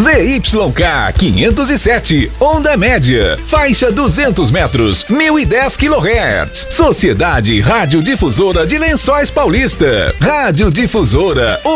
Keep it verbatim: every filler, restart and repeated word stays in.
Z Y K quinhentos e sete, onda média, faixa duzentos metros, mil e dez quilohertz. Sociedade Radiodifusora de Lençóis Paulista. Radiodifusora.